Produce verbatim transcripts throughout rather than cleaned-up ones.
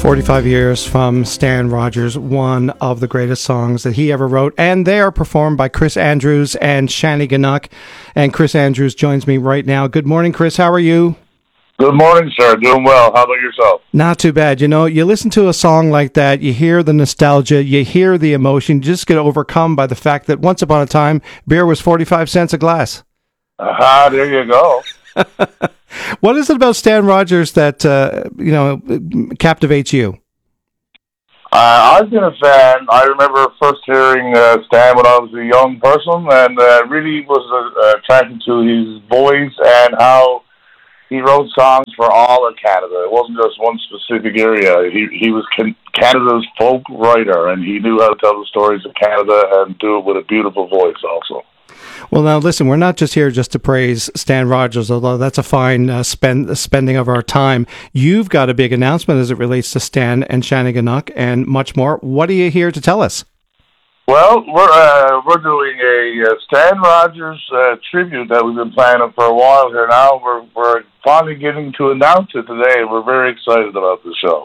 forty-five years from Stan Rogers, one of the greatest songs that he ever wrote. And they are performed by Chris Andrews and Shani Gannock. And Chris Andrews joins me right now. Good morning, Chris. How are you? Good morning, sir. Doing well. How about yourself? Not too bad. You know, you listen to a song like that, you hear the nostalgia, you hear the emotion, you just get overcome by the fact that once upon a time, beer was forty-five cents a glass. Aha, uh-huh, there you go. What is it about Stan Rogers that, uh, you know, captivates you? Uh, I've been a fan. I remember first hearing uh, Stan when I was a young person, and uh, really was uh, attracted to his voice and how he wrote songs for all of Canada. It wasn't just one specific area. He he was can- Canada's folk writer, and he knew how to tell the stories of Canada and do it with a beautiful voice also. Well, now, listen, we're not just here just to praise Stan Rogers, although that's a fine uh, spend, spending of our time. You've got a big announcement as it relates to Stan and Shani Gannock and much more. What are you here to tell us? Well, we're uh, we're doing a uh, Stan Rogers uh, tribute that we've been planning for a while here now. We're, we're finally getting to announce it today. We're very excited about the show.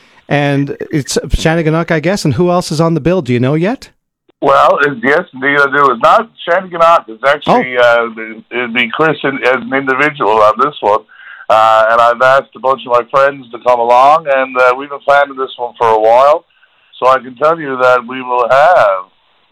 And it's Shani Gannock, I guess, and who else is on the bill? Do you know yet? Well, yes, indeed I do. It's not Shani Gannock. It's actually, oh. uh, it'd be Chris as an individual on this one. Uh, and I've asked a bunch of my friends to come along, and uh, we've been planning this one for a while. So I can tell you that we will have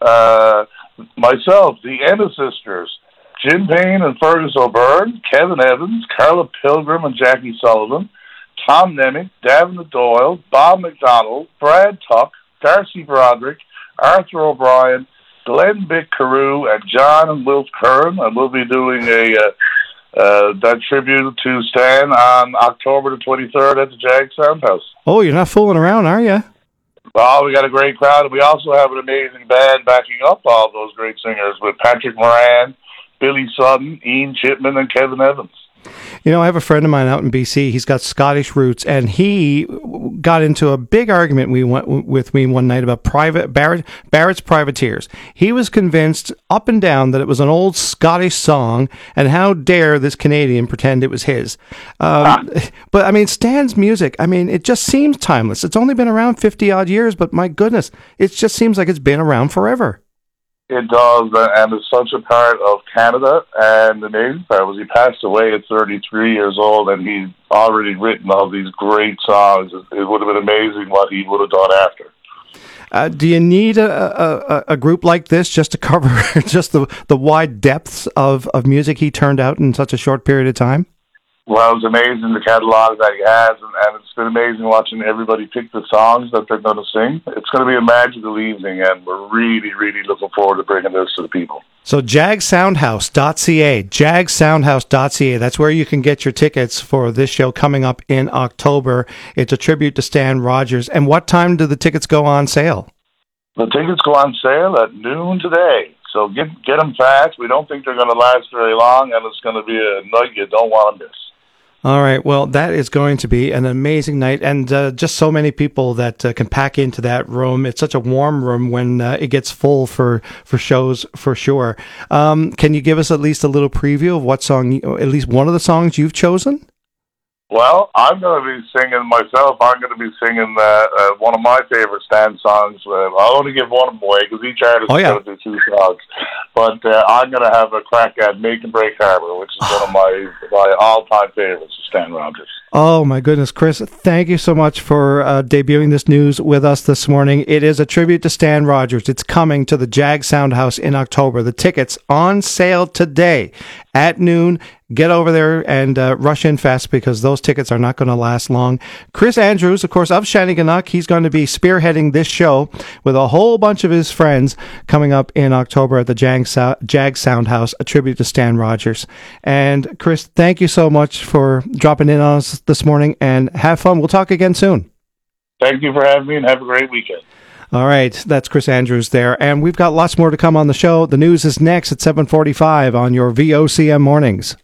uh, myself, the Enna sisters, Jim Payne and Fergus O'Byrne, Kevin Evans, Carla Pilgrim and Jackie Sullivan, Tom Nemec, Davina Doyle, Bob McDonald, Brad Tuck, Darcy Broderick, Arthur O'Brien, Glenn Bick Carew, and John and Wilf Curran, and we'll be doing a uh, uh, that tribute to Stan on October the twenty-third at the Jag Soundhouse. Oh, you're not fooling around, are you? Well, we got a great crowd, and we also have an amazing band backing up all those great singers with Patrick Moran, Billy Sutton, Ian Chipman, and Kevin Evans. You know, I have a friend of mine out in B C. He's got Scottish roots, and he got into a big argument we went with me one night about private Barrett, Barrett's Privateers. He was convinced up and down that it was an old Scottish song, and how dare this Canadian pretend it was his. Um, ah. But, I mean, Stan's music, I mean, it just seems timeless. It's only been around fifty-odd years, but my goodness, it just seems like it's been around forever. It does, and it's such a part of Canada, and the amazing part was he passed away at thirty-three years old, and he'd already written all these great songs. It would have been amazing what he would have done after. Uh, do you need a, a, a group like this just to cover just the, the wide depths of, of music he turned out in such a short period of time? Well, it was amazing the catalog that he has, and, and it's been amazing watching everybody pick the songs that they're going to sing. It's going to be a magical evening, and we're really, really looking forward to bringing this to the people. So jag soundhouse dot c a, jag soundhouse dot c a, that's where you can get your tickets for this show coming up in October. It's a tribute to Stan Rogers. And what time do the tickets go on sale? The tickets go on sale at noon today. So get get them fast. We don't think they're going to last very long, and it's going to be a night you don't want to miss. All right. Well, that is going to be an amazing night, and uh, just so many people that uh, can pack into that room. It's such a warm room when uh, it gets full for, for shows, for sure. Um, can you give us at least a little preview of what song, you, at least one of the songs you've chosen? Well, I'm going to be singing myself. I'm going to be singing uh, uh, one of my favorite Stan songs. Uh, I'll only give one of them away because each artist oh, yeah. is going to do two songs. But uh, I'm going to have a crack at Make and Break Harbor, which is one of my, my all-time favorites of Stan Rogers. Oh, my goodness, Chris, thank you so much for uh, debuting this news with us this morning. It is a tribute to Stan Rogers. It's coming to the Jag Soundhouse in October. The tickets on sale today at noon. Get over there and uh, rush in fast because those tickets are not going to last long. Chris Andrews, of course, of Shani Gannock, he's going to be spearheading this show with a whole bunch of his friends coming up in October at the Jag, so- Jag Soundhouse, a tribute to Stan Rogers. And Chris, thank you so much for dropping in on us this morning, and have fun. We'll talk again soon. Thank you for having me, and have a great weekend. All right, that's Chris Andrews there, and we've got lots more to come on the show. The news is next at seven forty-five on your V O C M mornings.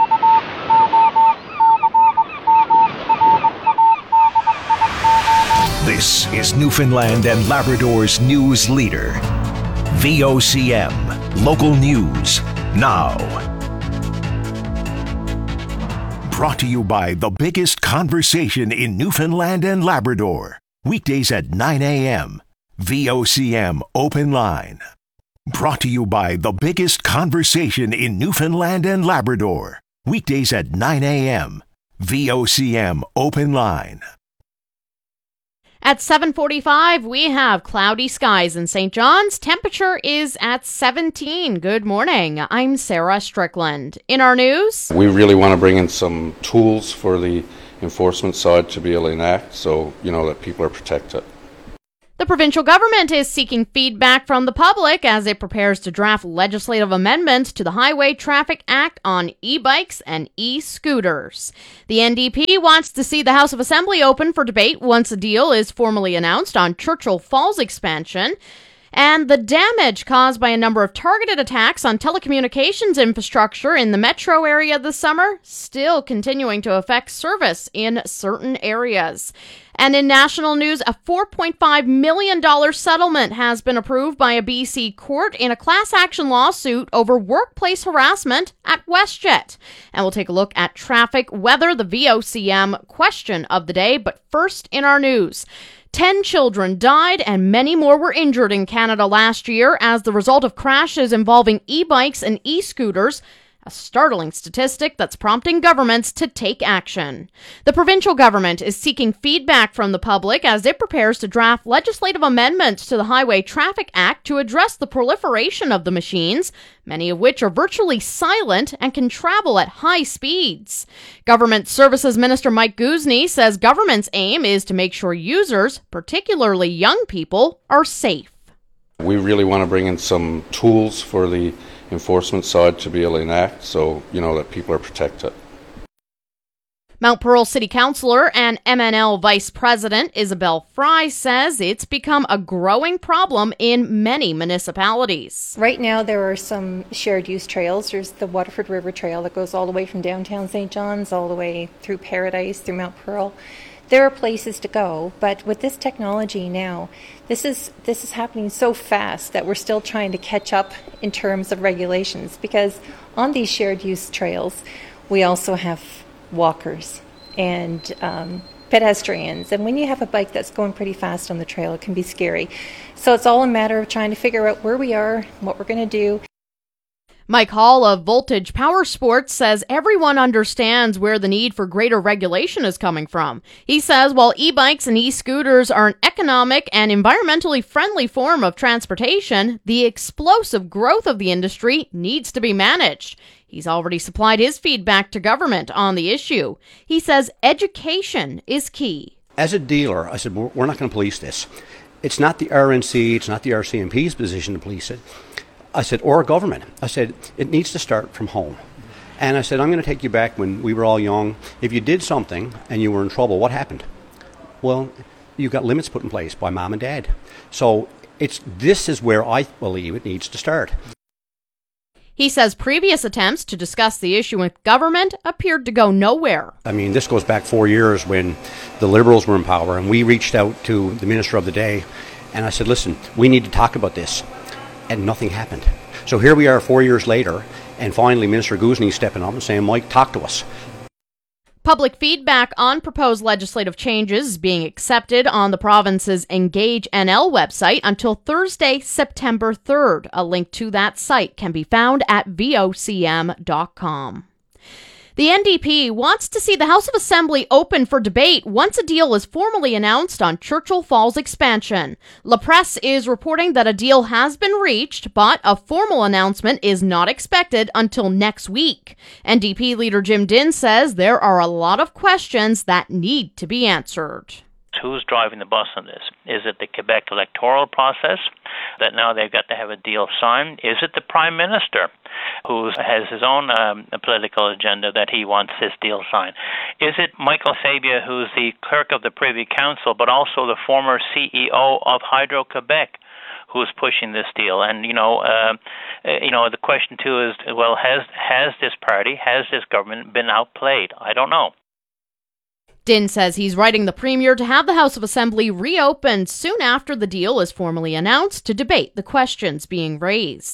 This is Newfoundland and Labrador's news leader. V O C M, local news, now. Brought to you by the biggest conversation in Newfoundland and Labrador. Weekdays at nine a.m. V O C M Open Line. Brought to you by the biggest conversation in Newfoundland and Labrador. Weekdays at nine a.m. V O C M Open Line. At seven forty-five, we have cloudy skies in Saint John's. Temperature is at seventeen. Good morning. I'm Sarah Strickland. In our news, we really want to bring in some tools for the enforcement side to be able to enact so, you know, that people are protected. the provincial government is seeking feedback from the public as it prepares to draft legislative amendments to the Highway Traffic Act on e-bikes and e-scooters. The N D P wants to see the House of Assembly open for debate once a deal is formally announced on Churchill Falls expansion. And the damage caused by a number of targeted attacks on telecommunications infrastructure in the metro area this summer still continuing to affect service in certain areas. And in national news, a four point five million dollars settlement has been approved by a B C court in a class action lawsuit over workplace harassment at WestJet. And we'll take a look at traffic, weather, the V O C M question of the day. But first in our news, Ten children died and many more were injured in Canada last year as the result of crashes involving e-bikes and e-scooters, a startling statistic that's prompting governments to take action. The provincial government is seeking feedback from the public as it prepares to draft legislative amendments to the Highway Traffic Act to address the proliferation of the machines, many of which are virtually silent and can travel at high speeds. Government Services Minister Mike Guzny says government's aim is to make sure users, particularly young people, are safe. We really want to bring in some tools for the enforcement side to be able to enact so, you know, that people are protected. Mount Pearl City Councillor and M N L Vice President Isabel Fry says it's become a growing problem in many municipalities. Right now there are some shared use trails. There's the Waterford River Trail that goes all the way from downtown Saint John's all the way through Paradise, through Mount Pearl. There are places to go, but with this technology now, this is this is happening so fast that we're still trying to catch up in terms of regulations, because on these shared use trails, we also have walkers and um, pedestrians. And when you have a bike that's going pretty fast on the trail, it can be scary. So it's all a matter of trying to figure out where we are, what we're going to do. Mike Hall of Voltage Power Sports says everyone understands where the need for greater regulation is coming from. He says while e-bikes and e-scooters are an economic and environmentally friendly form of transportation, the explosive growth of the industry needs to be managed. He's already supplied his feedback to government on the issue. He says education is key. As a dealer, I said, we're not going to police this. It's not the R N C, it's not the R C M P's position to police it. I said, or government. I said, it needs to start from home. And I said, I'm going to take you back when we were all young. If you did something and you were in trouble, what happened? Well, you got limits put in place by mom and dad. So it's this is where I believe it needs to start. He says previous attempts to discuss the issue with government appeared to go nowhere. I mean, this goes back four years when the Liberals were in power, and we reached out to the Minister of the day, and I said, listen, we need to talk about this. And nothing happened. So here we are four years later, and finally Minister Guzny stepping up and saying, Mike, talk to us. Public feedback on proposed legislative changes is being accepted on the province's Engage N L website until Thursday, September third. A link to that site can be found at V O C M dot com. The N D P wants to see the House of Assembly open for debate once a deal is formally announced on Churchill Falls expansion. La Presse is reporting that a deal has been reached, but a formal announcement is not expected until next week. N D P leader Jim Dinn says there are a lot of questions that need to be answered. Who's driving the bus on this? Is it the Quebec electoral process that now they've got to have a deal signed? Is it the Prime Minister who has his own um, political agenda that he wants this deal signed? Is it Michael Sabia, who's the clerk of the Privy Council, but also the former C E O of Hydro-Quebec, who's pushing this deal? And, you know, uh, you know, the question, too, is, well, has has this party, has this government been outplayed? I don't know. Dinn says he's writing the Premier to have the House of Assembly reopened soon after the deal is formally announced to debate the questions being raised.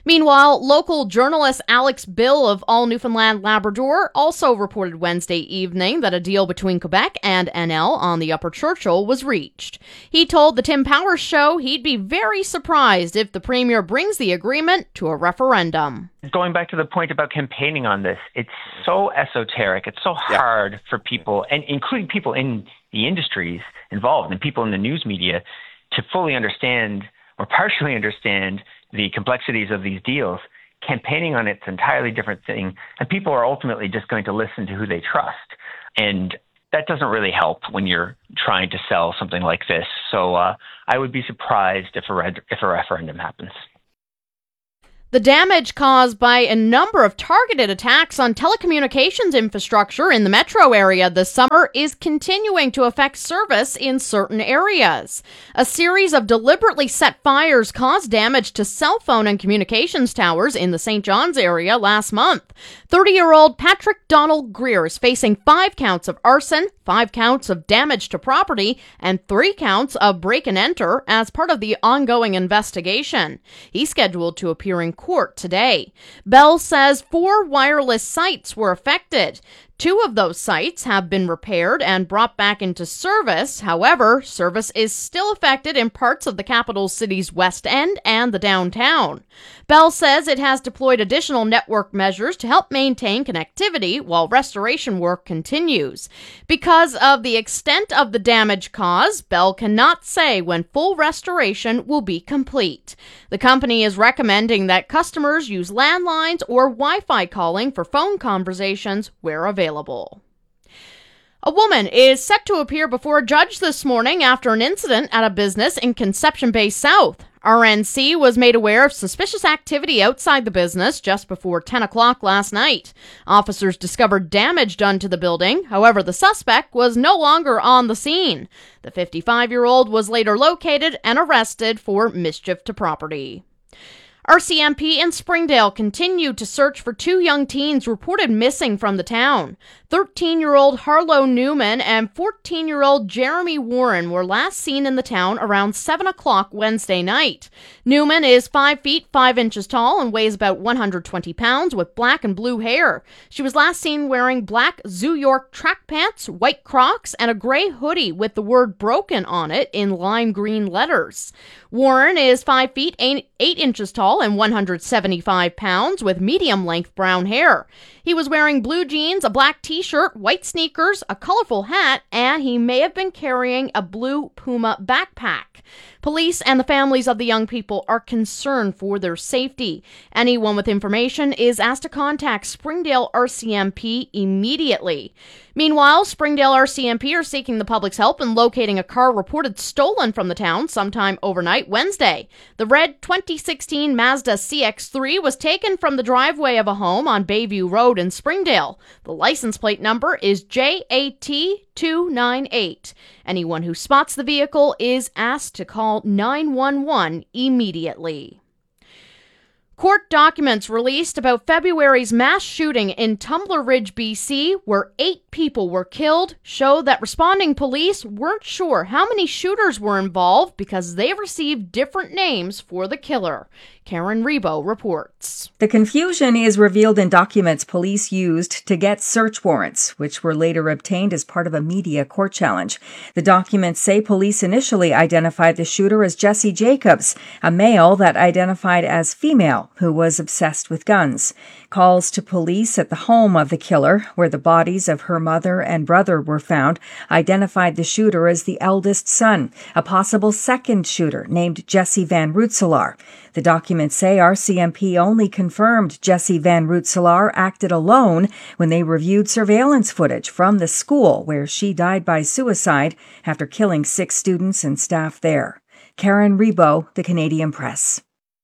Meanwhile, local journalist Alex Bill of All Newfoundland Labrador also reported Wednesday evening that a deal between Quebec and N L on the Upper Churchill was reached. He told the Tim Powers Show he'd be very surprised if the Premier brings the agreement to a referendum. Going back to the point about campaigning on this, it's so esoteric, it's so hard yeah. for people, and including people in the industries involved and people in the news media, to fully understand or partially understand the complexities of these deals. Campaigning on it's an entirely different thing, and people are ultimately just going to listen to who they trust. And that doesn't really help when you're trying to sell something like this. So uh, I would be surprised if a, re- if a referendum happens. The damage caused by a number of targeted attacks on telecommunications infrastructure in the metro area this summer is continuing to affect service in certain areas. A series of deliberately set fires caused damage to cell phone and communications towers in the Saint John's area last month. thirty-year-old Patrick Donald Greer is facing five counts of arson, five counts of damage to property, and three counts of break and enter as part of the ongoing investigation. He's scheduled to appear in court today. Bell says four wireless sites were affected. Two of those sites have been repaired and brought back into service. However, service is still affected in parts of the capital city's West End and the downtown. Bell says it has deployed additional network measures to help maintain connectivity while restoration work continues. Because of the extent of the damage caused, Bell cannot say when full restoration will be complete. The company is recommending that customers use landlines or Wi-Fi calling for phone conversations where available. A woman is set to appear before a judge this morning after an incident at a business in Conception Bay South. R N C was made aware of suspicious activity outside the business just before ten o'clock last night. Officers discovered damage done to the building. However, the suspect was no longer on the scene. The fifty-five-year-old was later located and arrested for mischief to property. R C M P in Springdale continued to search for two young teens reported missing from the town. thirteen-year-old Harlow Newman and fourteen-year-old Jeremy Warren were last seen in the town around seven o'clock Wednesday night. Newman is five feet five inches tall and weighs about one hundred twenty pounds with black and blue hair. She was last seen wearing black Zoo York track pants, white Crocs, and a gray hoodie with the word broken on it in lime green letters. Warren is five feet eight, eight inches tall and one hundred seventy-five pounds with medium-length brown hair. He was wearing blue jeans, a black t-shirt, white sneakers, a colorful hat, and he may have been carrying a blue Puma backpack. Police and the families of the young people are concerned for their safety. Anyone with information is asked to contact Springdale R C M P immediately. Meanwhile, Springdale R C M P are seeking the public's help in locating a car reported stolen from the town sometime overnight Wednesday. The red twenty sixteen Mazda C X three was taken from the driveway of a home on Bayview Road in Springdale. The license plate number is J A T two nine eight. Anyone who spots the vehicle is asked to call nine one one immediately. Court documents released about February's mass shooting in Tumbler Ridge, B C, where eight people were killed, show that responding police weren't sure how many shooters were involved because they received different names for the killer. Karen Rebo reports. The confusion is revealed in documents police used to get search warrants, which were later obtained as part of a media court challenge. The documents say police initially identified the shooter as Jesse Jacobs, a male that identified as female who was obsessed with guns. Calls to police at the home of the killer, where the bodies of her mother and brother were found, identified the shooter as the eldest son, a possible second shooter named Jesse Van Rootselaar. The documents say R C M P only confirmed Jesse Van Rootselaar acted alone when they reviewed surveillance footage from the school where she died by suicide after killing six students and staff there. Karen Rebo, The Canadian Press.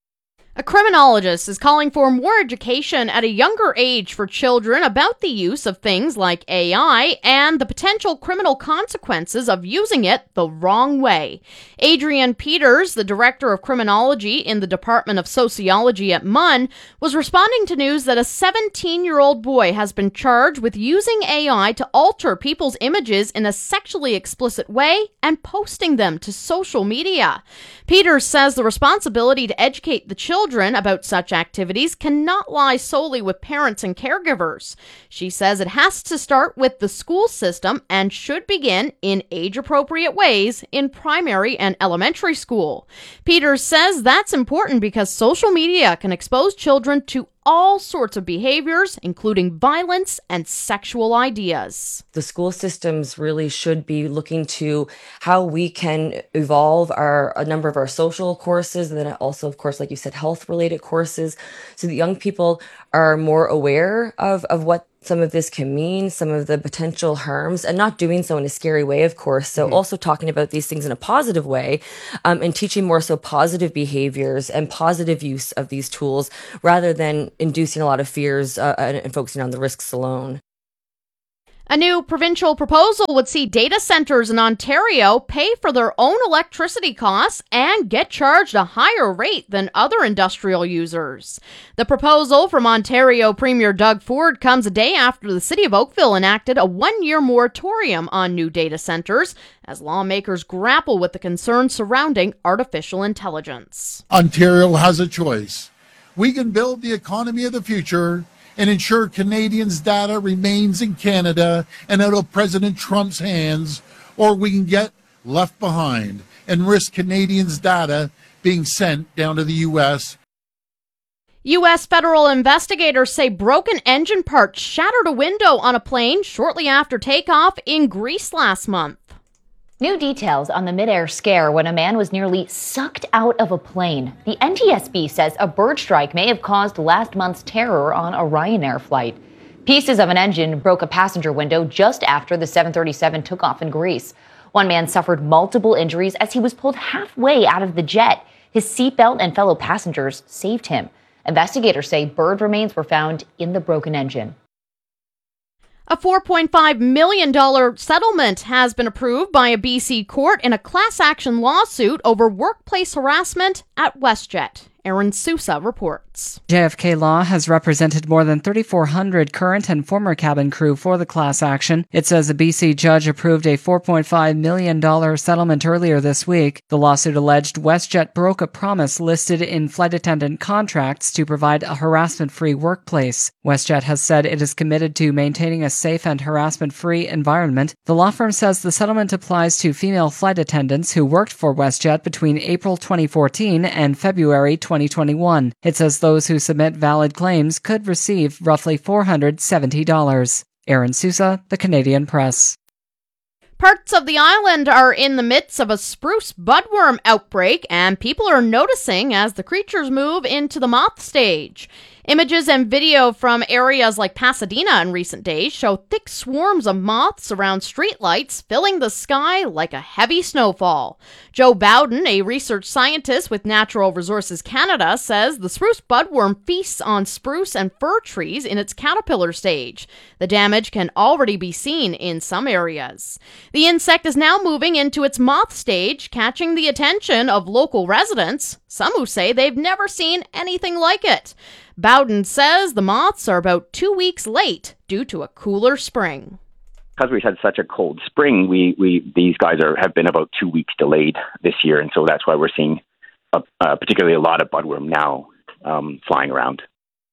A criminologist is calling for more education at a younger age for children about the use of things like A I and the potential criminal consequences of using it the wrong way. Adrian Peters, the director of criminology in the Department of Sociology at M U N, was responding to news that a seventeen-year-old boy has been charged with using A I to alter people's images in a sexually explicit way and posting them to social media. Peters says the responsibility to educate the children children about such activities cannot lie solely with parents and caregivers. She says it has to start with the school system and should begin in age-appropriate ways in primary and elementary school. Peters says that's important because social media can expose children to all sorts of behaviors, including violence and sexual ideas. The school systems really should be looking to how we can evolve our a number of our social courses, and then also, of course, like you said, health-related courses, so that young people are more aware of, of what some of this can mean, some of the potential harms, and not doing so in a scary way, of course. So mm-hmm. also talking about these things in a positive way, um, and teaching more so positive behaviors and positive use of these tools rather than inducing a lot of fears uh, and, and focusing on the risks alone. A new provincial proposal would see data centers in Ontario pay for their own electricity costs and get charged a higher rate than other industrial users. The proposal from Ontario Premier Doug Ford comes a day after the City of Oakville enacted a one-year moratorium on new data centers as lawmakers grapple with the concerns surrounding artificial intelligence. Ontario has a choice. We can build the economy of the future and ensure Canadians' data remains in Canada and out of President Trump's hands, or we can get left behind and risk Canadians' data being sent down to the U S. U S federal investigators say broken engine parts shattered a window on a plane shortly after takeoff in Greece last month. New details on the mid-air scare when a man was nearly sucked out of a plane. The N T S B says a bird strike may have caused last month's terror on a Ryanair flight. Pieces of an engine broke a passenger window just after the seven thirty-seven took off in Greece. One man suffered multiple injuries as he was pulled halfway out of the jet. His seatbelt and fellow passengers saved him. Investigators say bird remains were found in the broken engine. A four point five million dollars settlement has been approved by a B C court in a class action lawsuit over workplace harassment at WestJet. Aaron Sousa reports. J F K Law has represented more than thirty-four hundred current and former cabin crew for the class action. It says a B C judge approved a four point five million dollars settlement earlier this week. The lawsuit alleged WestJet broke a promise listed in flight attendant contracts to provide a harassment-free workplace. WestJet has said it is committed to maintaining a safe and harassment-free environment. The law firm says the settlement applies to female flight attendants who worked for WestJet between April twenty fourteen and February twenty twenty-one. It says those who submit valid claims could receive roughly four hundred seventy dollars. Aaron Sousa, The Canadian Press. Parts of the island are in the midst of a spruce budworm outbreak, and people are noticing as the creatures move into the moth stage. Images and video from areas like Pasadena in recent days show thick swarms of moths around streetlights, filling the sky like a heavy snowfall. Joe Bowden, a research scientist with Natural Resources Canada, says the spruce budworm feasts on spruce and fir trees in its caterpillar stage. The damage can already be seen in some areas. The insect is now moving into its moth stage, catching the attention of local residents, some who say they've never seen anything like it. Bowden says the moths are about two weeks late due to a cooler spring. Because we've had such a cold spring, we, we these guys are have been about two weeks delayed this year, and so that's why we're seeing a, uh, particularly a lot of budworm now um, flying around.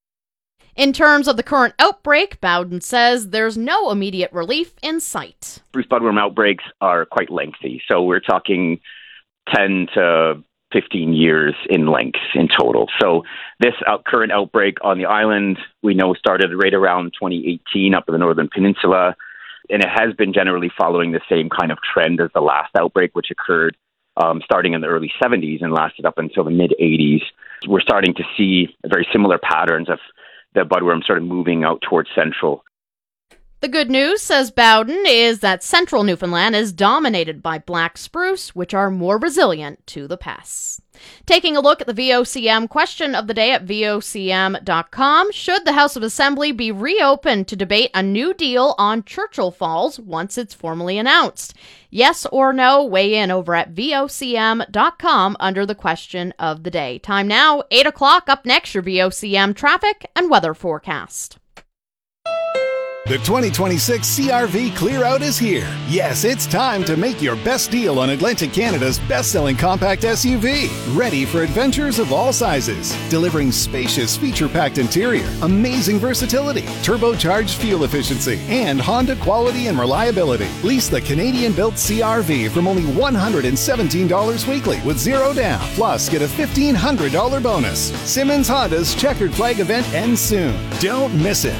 In terms of the current outbreak, Bowden says there's no immediate relief in sight. Spruce budworm outbreaks are quite lengthy, so we're talking ten to fifteen years in length in total. So this out, current outbreak on the island, we know started right around twenty eighteen up in the Northern Peninsula, and it has been generally following the same kind of trend as the last outbreak, which occurred um, starting in the early seventies and lasted up until the mid-eighties. We're starting to see very similar patterns of the budworm sort of moving out towards central. The good news, says Bowden, is that central Newfoundland is dominated by black spruce, which are more resilient to the pests. Taking a look at the V O C M question of the day at V O C M dot com, should the House of Assembly be reopened to debate a new deal on Churchill Falls once it's formally announced? Yes or no, weigh in over at V O C M dot com under the question of the day. Time now, eight o'clock. Up next, your V O C M traffic and weather forecast. The twenty twenty-six C R V Clear Out is here. Yes, it's time to make your best deal on Atlantic Canada's best-selling compact S U V. Ready for adventures of all sizes. Delivering spacious, feature-packed interior, amazing versatility, turbocharged fuel efficiency, and Honda quality and reliability. Lease the Canadian-built C R V from only one hundred seventeen dollars weekly with zero down. Plus, get a fifteen hundred dollars bonus. Simmons Honda's Checkered Flag event ends soon. Don't miss it.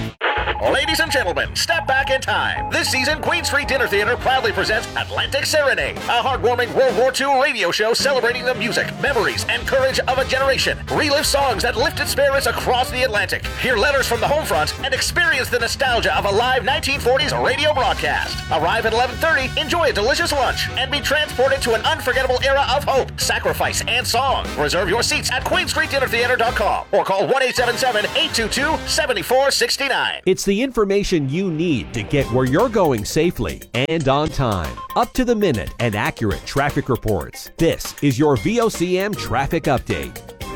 Ladies and gentlemen, step back in time. This season, Queen Street Dinner Theater proudly presents Atlantic Serenade, a heartwarming World War Two radio show celebrating the music, memories, and courage of a generation. Relive songs that lifted spirits across the Atlantic. Hear letters from the home front and experience the nostalgia of a live nineteen forties radio broadcast. Arrive at eleven thirty, enjoy a delicious lunch, and be transported to an unforgettable era of hope, sacrifice, and song. Reserve your seats at queen street dinner theater dot com or call one eight seven seven, eight two two, seven four six nine. It's the information you need to get where you're going safely and on time. Up to the minute and accurate traffic reports. This is your V O C M Traffic Update.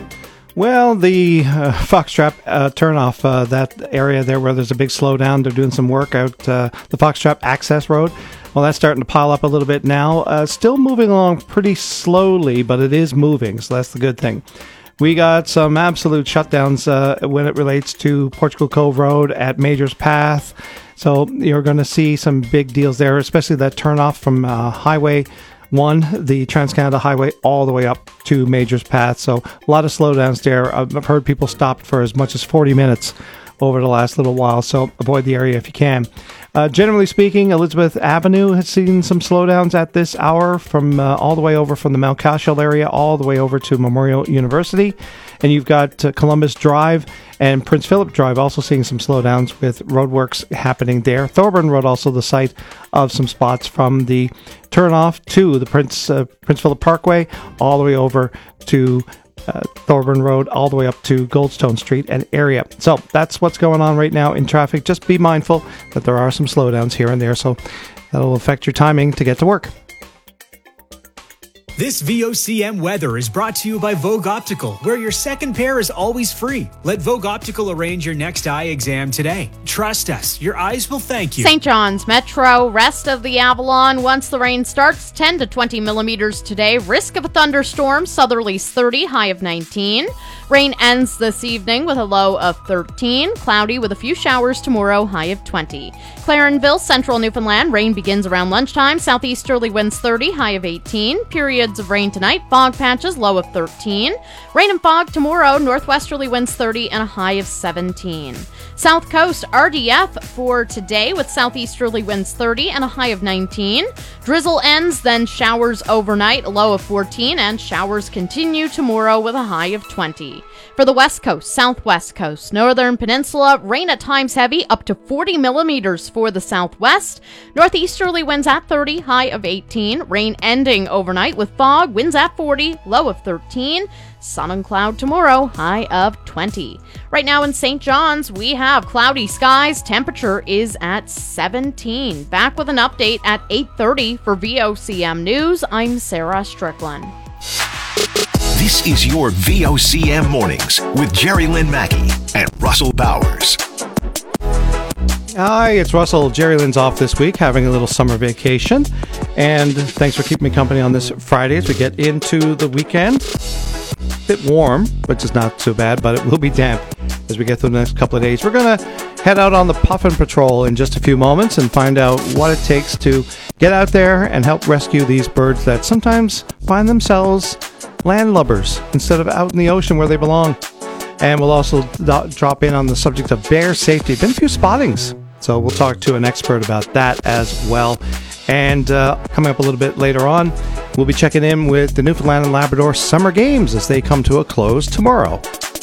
Well, the uh, Foxtrap uh, turnoff, uh, that area there where there's a big slowdown, they're doing some work out uh, the Foxtrap Access Road. Well, that's starting to pile up a little bit now. Uh, still moving along pretty slowly, but it is moving, so that's the good thing. We got some absolute shutdowns uh, when it relates to Portugal Cove Road at Majors Path. So you're going to see some big deals there, especially that turnoff from uh, Highway one, the Trans-Canada Highway, all the way up to Majors Path. So a lot of slowdowns there. I've heard people stopped for as much as forty minutes over the last little while, so avoid the area if you can. Uh, generally speaking, Elizabeth Avenue has seen some slowdowns at this hour from uh, all the way over from the Mount Cashel area all the way over to Memorial University. And you've got uh, Columbus Drive and Prince Philip Drive also seeing some slowdowns with roadworks happening there. Thorburn Road also the site of some spots from the turnoff to the Prince uh, Prince Philip Parkway all the way over to Uh, Thorburn Road all the way up to Goldstone Street and area. So that's what's going on right now in traffic. Just be mindful that there are some slowdowns here and there, so that'll affect your timing to get to work. This V O C M weather is brought to you by Vogue Optical, where your second pair is always free. Let Vogue Optical arrange your next eye exam today. Trust us, your eyes will thank you. Saint John's Metro, rest of the Avalon. Once the rain starts, ten to twenty millimeters today. Risk of a thunderstorm, southerlies thirty, high of nineteen. Rain ends this evening with a low of thirteen. Cloudy with a few showers tomorrow, high of twenty. Clarenville, central Newfoundland, rain begins around lunchtime. Southeasterly winds thirty, high of eighteen. Periods of rain tonight, fog patches, low of thirteen. Rain and fog tomorrow, northwesterly winds thirty and a high of seventeen. South Coast, R D F for today with southeasterly winds thirty and a high of nineteen. Drizzle ends, then showers overnight, a low of fourteen, and showers continue tomorrow with a high of twenty. For the West Coast, Southwest Coast, Northern Peninsula, rain at times heavy, up to forty millimeters for the Southwest. Northeasterly winds at thirty, high of eighteen. Rain ending overnight with fog, winds at forty, low of thirteen. Sun and cloud tomorrow, high of twenty. Right now in Saint John's, we have cloudy skies. Temperature is at seventeen. Back with an update at eight thirty for V O C M News. I'm Sarah Strickland. This is your V O C M Mornings with Jerry Lynn Mackey and Russell Bowers. Hi, it's Russell. Jerry Lynn's off this week, having a little summer vacation. And thanks for keeping me company on this Friday as we get into the weekend. A bit warm, which is not too bad, but it will be damp as we get through the next couple of days. We're going to head out on the Puffin Patrol in just a few moments and find out what it takes to get out there and help rescue these birds that sometimes find themselves landlubbers instead of out in the ocean where they belong. And we'll also do- drop in on the subject of bear safety. Been a few spottings, so we'll talk to an expert about that as well. And uh, coming up a little bit later on, we'll be checking in with the Newfoundland and Labrador Summer Games as they come to a close tomorrow.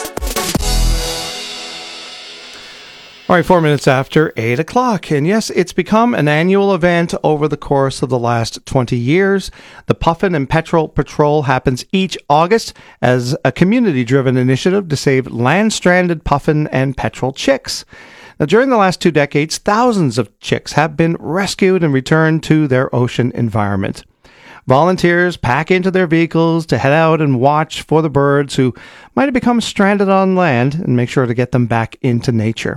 All right, four minutes after eight o'clock. And yes, it's become an annual event over the course of the last twenty years. The Puffin and Petrel Patrol happens each August as a community-driven initiative to save land-stranded puffin and petrel chicks. Now, during the last two decades, thousands of chicks have been rescued and returned to their ocean environment. Volunteers pack into their vehicles to head out and watch for the birds who might have become stranded on land and make sure to get them back into nature.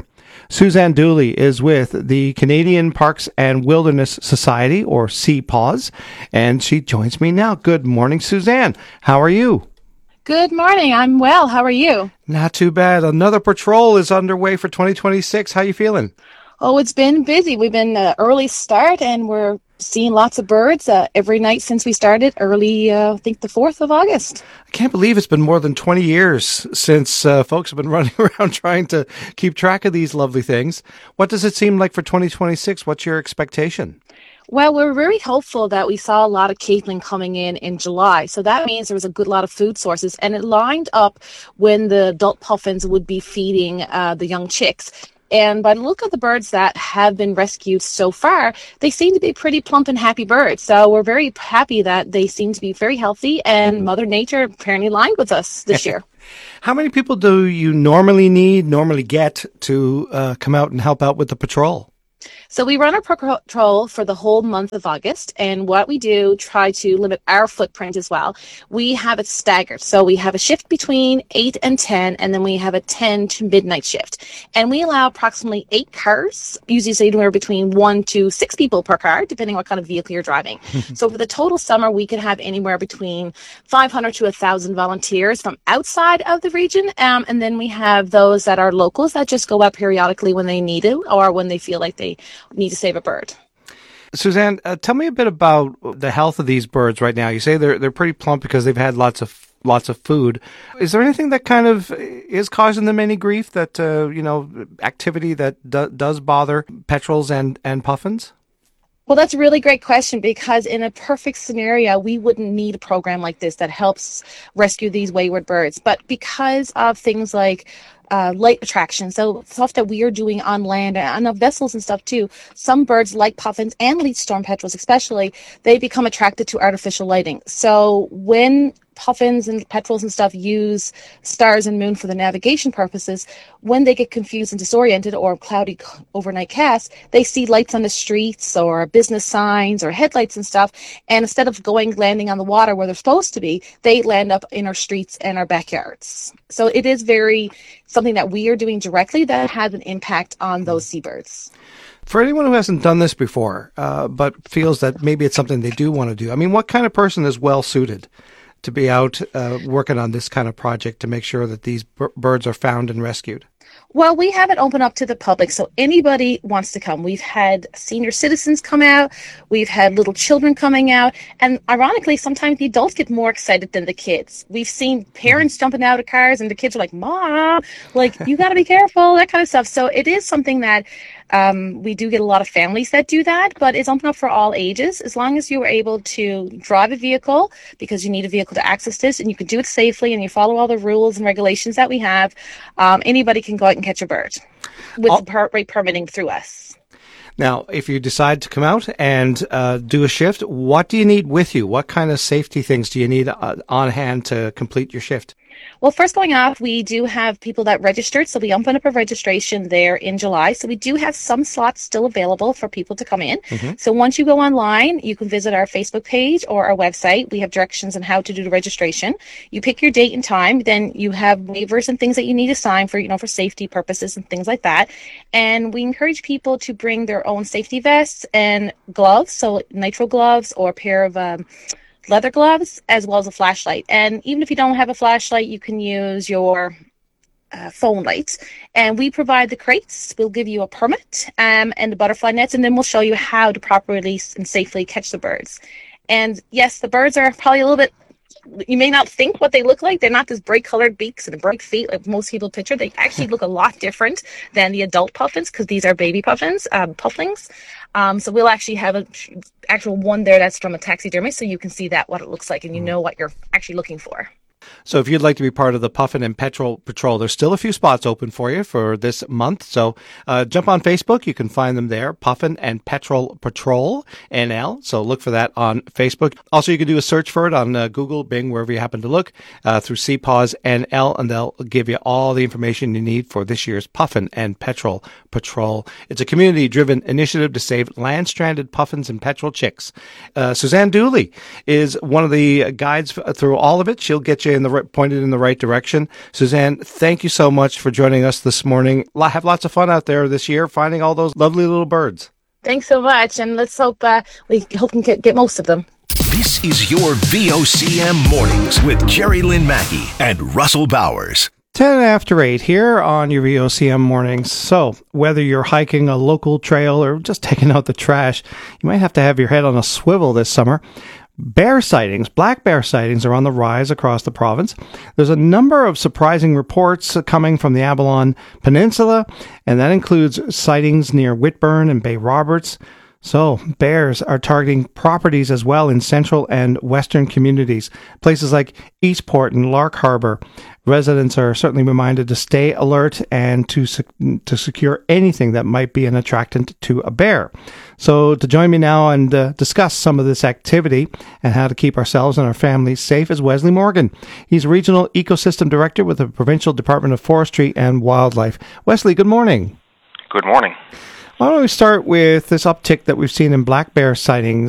Suzanne Dooley is with the Canadian Parks and Wilderness Society, or C P A W S, and she joins me now. Good morning, Suzanne. How are you? Good morning. I'm well. How are you? Not too bad. Another patrol is underway for twenty twenty-six. How are you feeling? Oh, it's been busy. We've been uh, early start, and we're seeing lots of birds uh, every night since we started early, uh, I think the fourth of August. I can't believe it's been more than twenty years since uh, folks have been running around trying to keep track of these lovely things. What does it seem like for twenty twenty-six? What's your expectation? Well, we're very hopeful that we saw a lot of capelin coming in in July. So that means there was a good lot of food sources, and it lined up when the adult puffins would be feeding uh, the young chicks. And by the look of the birds that have been rescued so far, they seem to be pretty plump and happy birds. So we're very happy that they seem to be very healthy, and Mother Nature apparently aligned with us this year. How many people do you normally need, normally get to uh, come out and help out with the patrol? So we run our patrol for the whole month of August, and what we do, try to limit our footprint as well. We have it staggered. So we have a shift between eight and ten, and then we have a ten to midnight shift. And we allow approximately eight cars, usually anywhere between one to six people per car, depending on what kind of vehicle you're driving. So for the total summer, we could have anywhere between five hundred to one thousand volunteers from outside of the region. Um, and then we have those that are locals that just go out periodically when they need it or when they feel like they need to save a bird. Suzanne, uh, tell me a bit about the health of these birds right now. You say they're they're pretty plump because they've had lots of lots of food. Is there anything that kind of is causing them any grief? That uh, you know, activity that do, does bother petrels and and puffins? Well, that's a really great question, because in a perfect scenario, we wouldn't need a program like this that helps rescue these wayward birds. But because of things like Uh, light attraction, so stuff that we are doing on land and on vessels and stuff too, some birds like puffins and leech storm petrels especially, they become attracted to artificial lighting. So when puffins and petrels and stuff use stars and moon for the navigation purposes, when they get confused and disoriented or cloudy overnight cast, they see lights on the streets or business signs or headlights and stuff, and instead of going landing on the water where they're supposed to be, they land up in our streets and our backyards. So it is very something that we are doing directly that has an impact on those seabirds. For anyone who hasn't done this before, uh, but feels that maybe it's something they do want to do, I mean, what kind of person is well suited to be out uh, working on this kind of project to make sure that these b- birds are found and rescued? Well, we have it open up to the public, so anybody wants to come. We've had senior citizens come out. We've had little children coming out. And ironically, sometimes the adults get more excited than the kids. We've seen parents jumping out of cars, and the kids are like, Mom, like, you got to be careful, that kind of stuff. So it is something that um, we do get a lot of families that do that, but it's open up for all ages. As long as you are able to drive a vehicle, because you need a vehicle to access this, and you can do it safely, and you follow all the rules and regulations that we have, um, anybody can go out and catch a bird with oh. the per- rate permitting through us. Now, if you decide to come out and uh, do a shift, what do you need with you? What kind of safety things do you need uh, on hand to complete your shift? Well, first going off, we do have people that registered, so we opened up a registration there in July. So we do have some slots still available for people to come in. Mm-hmm. So once you go online, you can visit our Facebook page or our website. We have directions on how to do the registration. You pick your date and time, then you have waivers and things that you need to sign for, you know, for safety purposes and things like that. And we encourage people to bring their own safety vests and gloves, so nitrile gloves or a pair of um, leather gloves, as well as a flashlight. And even if you don't have a flashlight, you can use your uh, phone lights. And we provide the crates. We'll give you a permit um, and the butterfly nets, and then we'll show you how to properly and safely catch the birds. And yes, the birds are probably a little bit, you may not think what they look like. They're not this bright colored beaks and bright feet like most people picture. They actually look a lot different than the adult puffins, because these are baby puffins, um, pufflings. Um, so we'll actually have an actual one there that's from a taxidermy, so you can see that, what it looks like, and you know what you're actually looking for. So if you'd like to be part of the Puffin and Petrel Patrol, there's still a few spots open for you for this month. So uh, jump on Facebook. You can find them there, Puffin and Petrel Patrol, N L. So look for that on Facebook. Also, you can do a search for it on uh, Google, Bing, wherever you happen to look, uh, through C P A W S N L, and they'll give you all the information you need for this year's Puffin and Petrel Patrol. It's a community-driven initiative to save land-stranded puffins and petrel chicks. Uh, Suzanne Dooley is one of the guides through all of it. She'll get you in the right, pointed in the right direction. Suzanne, thank you so much for joining us this morning. Have lots of fun out there this year finding all those lovely little birds. Thanks so much, and let's hope uh, we hope we can get most of them. This is your V O C M Mornings with Jerry Lynn Mackey and Russell Bowers. ten after eight here on your V O C M Mornings. So, whether you're hiking a local trail or just taking out the trash, you might have to have your head on a swivel this summer. Bear sightings, black bear sightings are on the rise across the province. There's a number of surprising reports coming from the Avalon Peninsula, and that includes sightings near Whitburn and Bay Roberts. So, bears are targeting properties as well in central and western communities, places like Eastport and Lark Harbor. Residents are certainly reminded to stay alert and to to secure anything that might be an attractant to a bear. So, to join me now and uh, discuss some of this activity and how to keep ourselves and our families safe is Wesley Morgan. He's Regional Ecosystem Director with the Provincial Department of Forestry and Wildlife. Wesley, good morning. Good morning. Why don't we start with this uptick that we've seen in black bear sightings